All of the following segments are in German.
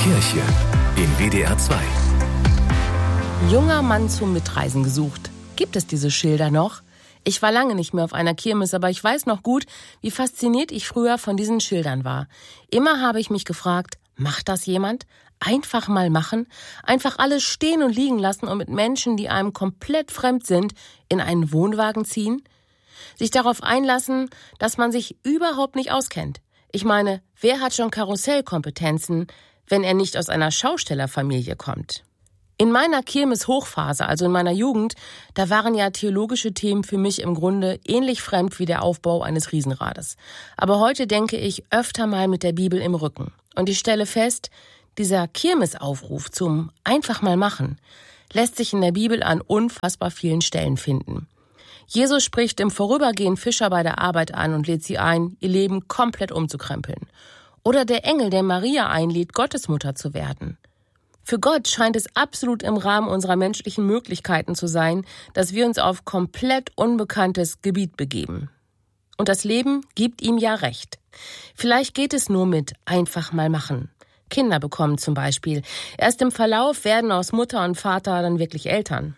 Kirche in WDR 2. Junger Mann zum Mitreisen gesucht. Gibt es diese Schilder noch? Ich war lange nicht mehr auf einer Kirmes, aber ich weiß noch gut, wie fasziniert ich früher von diesen Schildern war. Immer habe ich mich gefragt, macht das jemand? Einfach mal machen? Einfach alles stehen und liegen lassen und mit Menschen, die einem komplett fremd sind, in einen Wohnwagen ziehen? Sich darauf einlassen, dass man sich überhaupt nicht auskennt. Ich meine, wer hat schon Karussellkompetenzen, wenn er nicht aus einer Schaustellerfamilie kommt? In meiner Kirmes-Hochphase, also in meiner Jugend, da waren ja theologische Themen für mich im Grunde ähnlich fremd wie der Aufbau eines Riesenrades. Aber heute denke ich öfter mal mit der Bibel im Rücken. Und ich stelle fest, dieser Kirmesaufruf zum einfach mal machen lässt sich in der Bibel an unfassbar vielen Stellen finden. Jesus spricht im Vorübergehen Fischer bei der Arbeit an und lädt sie ein, ihr Leben komplett umzukrempeln. Oder der Engel, der Maria einlädt, Gottesmutter zu werden. Für Gott scheint es absolut im Rahmen unserer menschlichen Möglichkeiten zu sein, dass wir uns auf komplett unbekanntes Gebiet begeben. Und das Leben gibt ihm ja recht. Vielleicht geht es nur mit einfach mal machen. Kinder bekommen zum Beispiel. Erst im Verlauf werden aus Mutter und Vater dann wirklich Eltern.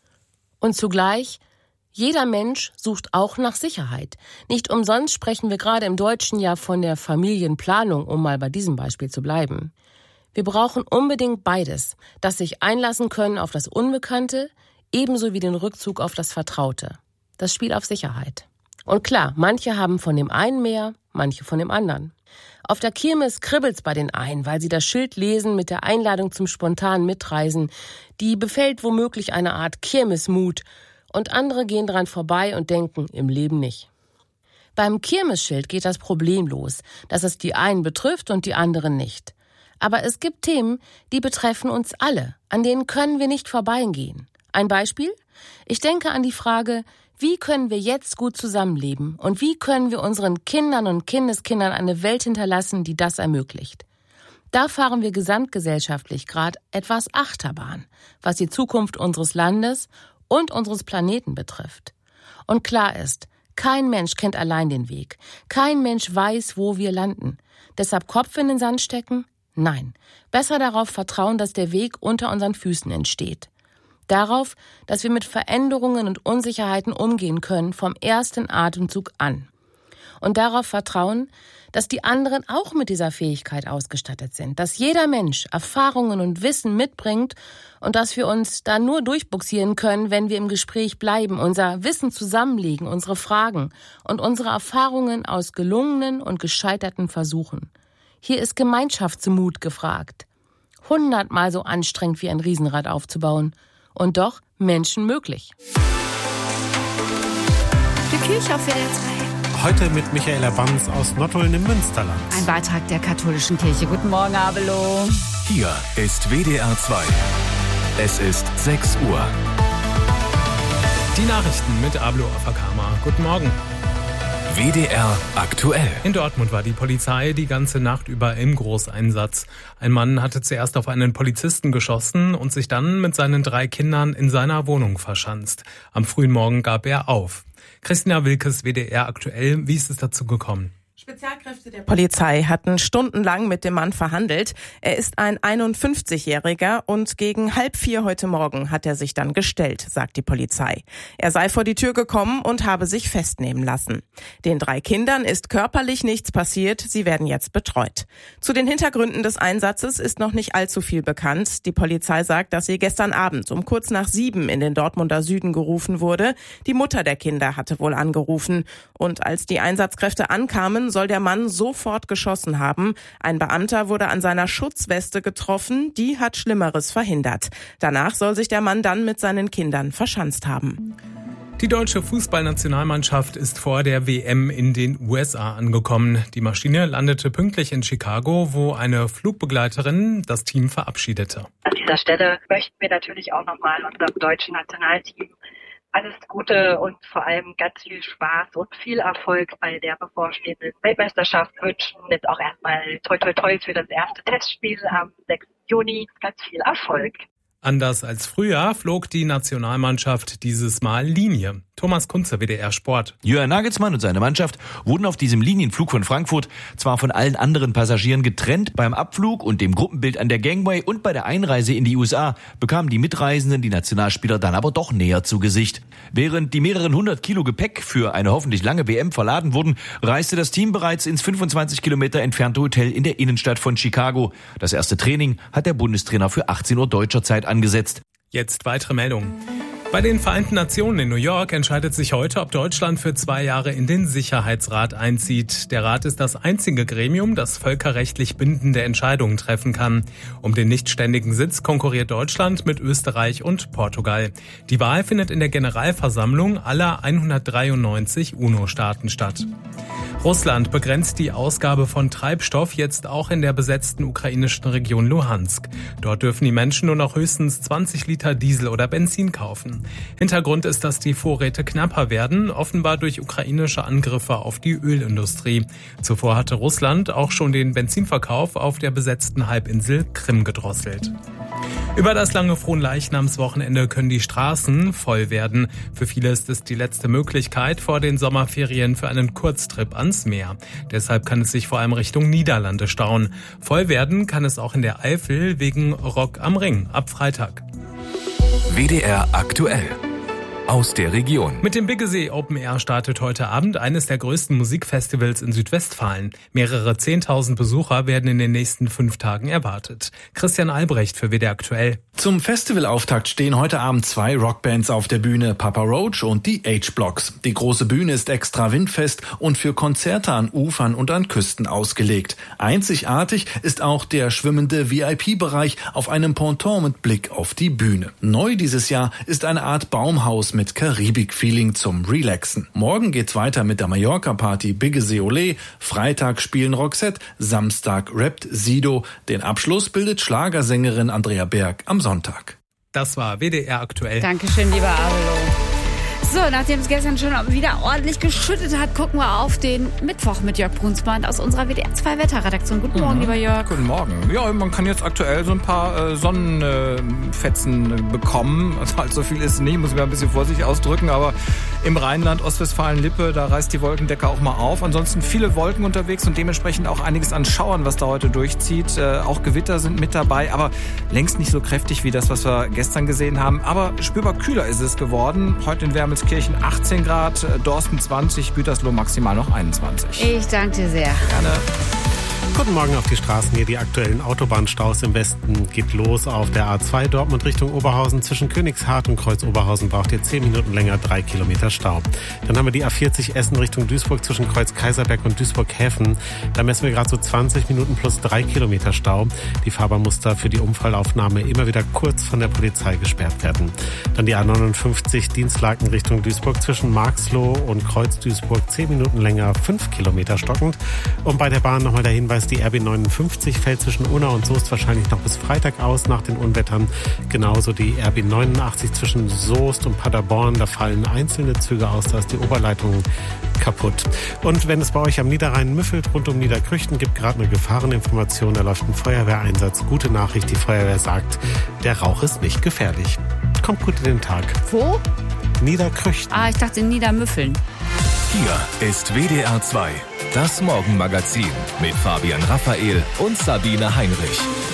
Und zugleich, jeder Mensch sucht auch nach Sicherheit. Nicht umsonst sprechen wir gerade im Deutschen ja von der Familienplanung, um mal bei diesem Beispiel zu bleiben. Wir brauchen unbedingt beides, das sich einlassen können auf das Unbekannte, ebenso wie den Rückzug auf das Vertraute. Das Spiel auf Sicherheit. Und klar, manche haben von dem einen mehr, manche von dem anderen. Auf der Kirmes kribbelt's bei den einen, weil sie das Schild lesen mit der Einladung zum spontanen Mitreisen. Die befällt womöglich eine Art Kirmesmut. Und andere gehen dran vorbei und denken, im Leben nicht. Beim Kirmesschild geht das Problem los, dass es die einen betrifft und die anderen nicht. Aber es gibt Themen, die betreffen uns alle, an denen können wir nicht vorbeigehen. Ein Beispiel? Ich denke an die Frage, wie können wir jetzt gut zusammenleben und wie können wir unseren Kindern und Kindeskindern eine Welt hinterlassen, die das ermöglicht. Da fahren wir gesamtgesellschaftlich gerade etwas Achterbahn, was die Zukunft unseres Landes und unseres Planeten betrifft. Und klar ist, kein Mensch kennt allein den Weg. Kein Mensch weiß, wo wir landen. Deshalb Kopf in den Sand stecken? Nein, besser darauf vertrauen, dass der Weg unter unseren Füßen entsteht. Darauf, dass wir mit Veränderungen und Unsicherheiten umgehen können vom ersten Atemzug an. Und darauf vertrauen, dass die anderen auch mit dieser Fähigkeit ausgestattet sind, dass jeder Mensch Erfahrungen und Wissen mitbringt und dass wir uns da nur durchbuxieren können, wenn wir im Gespräch bleiben, unser Wissen zusammenlegen, unsere Fragen und unsere Erfahrungen aus gelungenen und gescheiterten Versuchen. Hier ist Gemeinschaftsmut gefragt. 100-mal so anstrengend wie ein Riesenrad aufzubauen. Und doch menschenmöglich. Die Kirche auf WDR 2. Heute mit Michaela Banz aus Nottuln im Münsterland. Ein Beitrag der katholischen Kirche. Guten Morgen, Abelo. Hier ist WDR 2. Es ist 6 Uhr. Die Nachrichten mit Abelo Afakama. Guten Morgen. WDR aktuell. In Dortmund war die Polizei die ganze Nacht über im Großeinsatz. Ein Mann hatte zuerst auf einen Polizisten geschossen und sich dann mit seinen 3 Kindern in seiner Wohnung verschanzt. Am frühen Morgen gab er auf. Christina Wilkes, WDR aktuell. Wie ist es dazu gekommen? Spezialkräfte der Polizei hatten stundenlang mit dem Mann verhandelt. Er ist ein 51-Jähriger und gegen 3:30 heute Morgen hat er sich dann gestellt, sagt die Polizei. Er sei vor die Tür gekommen und habe sich festnehmen lassen. Den 3 Kindern ist körperlich nichts passiert, sie werden jetzt betreut. Zu den Hintergründen des Einsatzes ist noch nicht allzu viel bekannt. Die Polizei sagt, dass sie gestern Abend um kurz nach 7 in den Dortmunder Süden gerufen wurde. Die Mutter der Kinder hatte wohl angerufen. Und als die Einsatzkräfte ankamen, soll der Mann sofort geschossen haben. Ein Beamter wurde an seiner Schutzweste getroffen, die hat Schlimmeres verhindert. Danach soll sich der Mann dann mit seinen Kindern verschanzt haben. Die deutsche Fußballnationalmannschaft ist vor der WM in den USA angekommen. Die Maschine landete pünktlich in Chicago, wo eine Flugbegleiterin das Team verabschiedete. An dieser Stelle möchten wir natürlich auch nochmal unserem deutschen Nationalteam alles Gute und vor allem ganz viel Spaß und viel Erfolg bei der bevorstehenden Weltmeisterschaft wünschen. Jetzt auch erstmal toi toi toi für das erste Testspiel am 6. Juni. Ganz viel Erfolg. Anders als früher flog die Nationalmannschaft dieses Mal Linie. Thomas Kunze, WDR Sport. Jürgen Nagelsmann und seine Mannschaft wurden auf diesem Linienflug von Frankfurt zwar von allen anderen Passagieren getrennt, beim Abflug und dem Gruppenbild an der Gangway und bei der Einreise in die USA bekamen die Mitreisenden die Nationalspieler dann aber doch näher zu Gesicht. Während die mehreren 100 Kilo Gepäck für eine hoffentlich lange WM verladen wurden, reiste das Team bereits ins 25 Kilometer entfernte Hotel in der Innenstadt von Chicago. Das erste Training hat der Bundestrainer für 18 Uhr deutscher Zeit angesetzt. Jetzt weitere Meldungen. Bei den Vereinten Nationen in New York entscheidet sich heute, ob Deutschland für 2 Jahre in den Sicherheitsrat einzieht. Der Rat ist das einzige Gremium, das völkerrechtlich bindende Entscheidungen treffen kann. Um den nichtständigen Sitz konkurriert Deutschland mit Österreich und Portugal. Die Wahl findet in der Generalversammlung aller 193 UNO-Staaten statt. Russland begrenzt die Ausgabe von Treibstoff jetzt auch in der besetzten ukrainischen Region Luhansk. Dort dürfen die Menschen nur noch höchstens 20 Liter Diesel oder Benzin kaufen. Hintergrund ist, dass die Vorräte knapper werden, offenbar durch ukrainische Angriffe auf die Ölindustrie. Zuvor hatte Russland auch schon den Benzinverkauf auf der besetzten Halbinsel Krim gedrosselt. Über das lange Fronleichnamswochenende können die Straßen voll werden. Für viele ist es die letzte Möglichkeit vor den Sommerferien für einen Kurztrip ans Meer. Deshalb kann es sich vor allem Richtung Niederlande stauen. Voll werden kann es auch in der Eifel wegen Rock am Ring ab Freitag. WDR aktuell. Aus der Region. Mit dem Biggesee Open Air startet heute Abend eines der größten Musikfestivals in Südwestfalen. Mehrere 10.000 Besucher werden in den nächsten 5 Tagen erwartet. Christian Albrecht für WDR aktuell. Zum Festivalauftakt stehen heute Abend 2 Rockbands auf der Bühne, Papa Roach und die H-Blocks. Die große Bühne ist extra windfest und für Konzerte an Ufern und an Küsten ausgelegt. Einzigartig ist auch der schwimmende VIP-Bereich auf einem Ponton mit Blick auf die Bühne. Neu dieses Jahr ist eine Art Baumhaus mit Karibik-Feeling zum Relaxen. Morgen geht's weiter mit der Mallorca-Party Biggesee Olé. Freitag spielen Roxette, Samstag rappt Sido. Den Abschluss bildet Schlagersängerin Andrea Berg am Sonntag. Das war WDR aktuell. Dankeschön, lieber Abelo. So, nachdem es gestern schon wieder ordentlich geschüttet hat, gucken wir auf den Mittwoch mit Jörg Brunsmann aus unserer WDR 2 Wetterredaktion. Guten Morgen, lieber Jörg. Guten Morgen. Ja, man kann jetzt aktuell so ein paar Sonnenfetzen bekommen. Also allzu viel ist es nicht, muss ich mir ein bisschen vorsichtig ausdrücken, aber im Rheinland, Ostwestfalen-Lippe, da reißt die Wolkendecke auch mal auf. Ansonsten viele Wolken unterwegs und dementsprechend auch einiges an Schauern, was da heute durchzieht. Auch Gewitter sind mit dabei, aber längst nicht so kräftig wie das, was wir gestern gesehen haben. Aber spürbar kühler ist es geworden. Heute in Wermelskirchen 18 Grad, Dorsten 20, Gütersloh maximal noch 21. Ich danke dir sehr. Gerne. Guten Morgen auf die Straßen. Hier die aktuellen Autobahnstaus im Westen. Geht los auf der A2 Dortmund Richtung Oberhausen. Zwischen Königshardt und Kreuz Oberhausen braucht ihr 10 Minuten länger, 3 Kilometer Stau. Dann haben wir die A40 Essen Richtung Duisburg zwischen Kreuz Kaiserberg und Duisburg-Häfen. Da messen wir gerade so 20 Minuten plus 3 Kilometer Stau. Die Fahrbahn muss da für die Unfallaufnahme immer wieder kurz von der Polizei gesperrt werden. Dann die A59 Dienstlaken Richtung Duisburg zwischen Marxloh und Kreuz Duisburg 10 Minuten länger, 5 Kilometer stockend. Und bei der Bahn nochmal der Hinweis, die RB59 fällt zwischen Unna und Soest wahrscheinlich noch bis Freitag aus nach den Unwettern. Genauso die RB89 zwischen Soest und Paderborn. Da fallen einzelne Züge aus, da ist die Oberleitung kaputt. Und wenn es bei euch am Niederrhein müffelt, rund um Niederkrüchten, gibt gerade eine Gefahreninformation. Da läuft ein Feuerwehreinsatz. Gute Nachricht, die Feuerwehr sagt, der Rauch ist nicht gefährlich. Kommt gut in den Tag. Wo? Niederkrüchten. Ich dachte Niedermüffeln. Hier ist WDR 2. Das Morgenmagazin mit Fabian Raphael und Sabine Heinrich.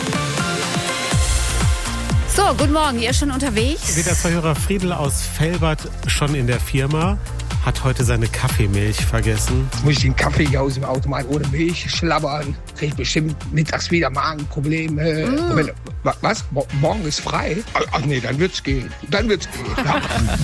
So, guten Morgen, ihr schon unterwegs? WDR 2-Hörer Friedel aus Velbert schon in der Firma. Hat heute seine Kaffeemilch vergessen. Muss ich den Kaffee hier aus dem Automat ohne Milch schlabbern? Krieg ich bestimmt mittags wieder Magenprobleme. Was? Morgen ist frei? Ach nee, dann wird's gehen. Ja.